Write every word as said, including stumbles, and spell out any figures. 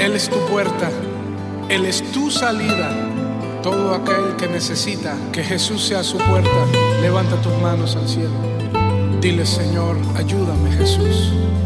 Él es tu puerta, Él es tu salida. Todo aquel que necesita que Jesús sea su puerta, levanta tus manos al cielo. Dile: Señor, ayúdame, Jesús.